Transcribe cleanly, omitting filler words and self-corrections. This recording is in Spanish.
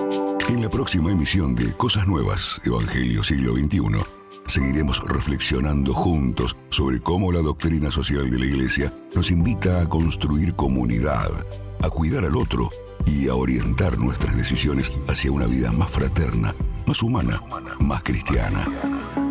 En la próxima emisión de Cosas Nuevas, Evangelio Siglo XXI, seguiremos reflexionando juntos sobre cómo la doctrina social de la Iglesia nos invita a construir comunidad, a cuidar al otro y a orientar nuestras decisiones hacia una vida más fraterna, más humana, más cristiana.